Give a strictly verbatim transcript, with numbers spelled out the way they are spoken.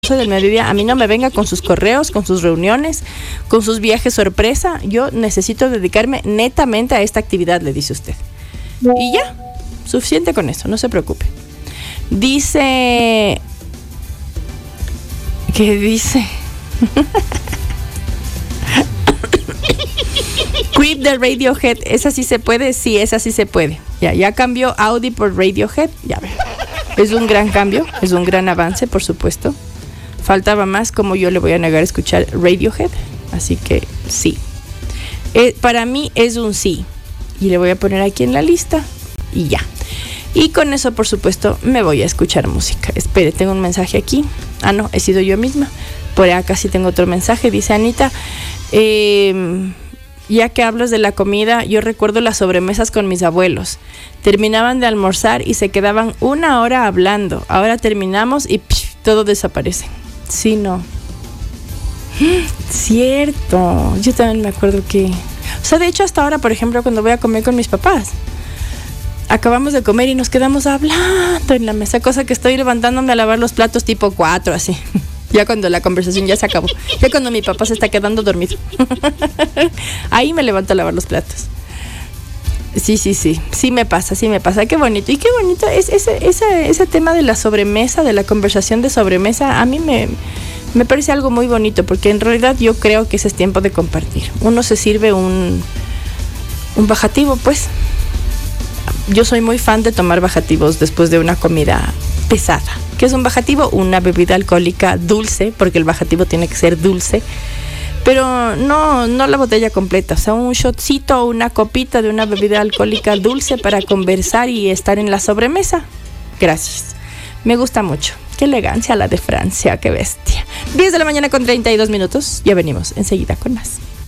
del mediodía, a mí no me venga con sus correos, con sus reuniones, con sus viajes sorpresa. Yo necesito dedicarme netamente a esta actividad, le dice usted. Y ya, suficiente con eso, no se preocupe. Dice... ¿Qué dice? Creep de Radiohead, ¿esa sí se puede? Sí, esa sí se puede. Ya, ya cambió Audi por Radiohead, ya ve. Es un gran cambio, es un gran avance, por supuesto. Faltaba más, como yo le voy a negar a escuchar Radiohead, así que sí. Eh, para mí es un sí. Y le voy a poner aquí en la lista y ya. Y con eso, por supuesto, me voy a escuchar música. Espere, tengo un mensaje aquí. Ah, no, he sido yo misma. Por acá sí tengo otro mensaje. Dice Anita, eh, ya que hablas de la comida, yo recuerdo las sobremesas con mis abuelos. Terminaban de almorzar y se quedaban una hora hablando. Ahora terminamos y psh, todo desaparece. Sí, no. Cierto. Yo también me acuerdo que... O sea, de hecho, hasta ahora, por ejemplo, cuando voy a comer con mis papás, acabamos de comer y nos quedamos hablando en la mesa, cosa que estoy levantándome a lavar los platos tipo cuatro, así. Ya cuando la conversación ya se acabó. Ya cuando mi papá se está quedando dormido. Ahí me levanto a lavar los platos. Sí, sí, sí. Sí me pasa, sí me pasa. Qué bonito. Y qué bonito es ese, ese, ese tema de la sobremesa, de la conversación de sobremesa. A mí me, me parece algo muy bonito, porque en realidad yo creo que ese es tiempo de compartir. Uno se sirve un, un bajativo, pues. Yo soy muy fan de tomar bajativos después de una comida pesada. ¿Qué es un bajativo? Una bebida alcohólica dulce, porque el bajativo tiene que ser dulce, pero no, no la botella completa, o sea, un shotcito o una copita de una bebida alcohólica dulce para conversar y estar en la sobremesa. Gracias. Me gusta mucho. Qué elegancia la de Francia, qué bestia. diez de la mañana con treinta y dos minutos. Ya venimos enseguida con más.